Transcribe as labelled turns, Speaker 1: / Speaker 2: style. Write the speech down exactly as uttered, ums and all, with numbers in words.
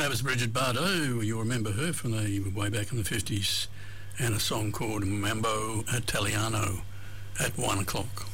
Speaker 1: that was Bridget Bardot. You'll remember her from the way back in the fifties, and a song called Mambo Italiano at one o'clock.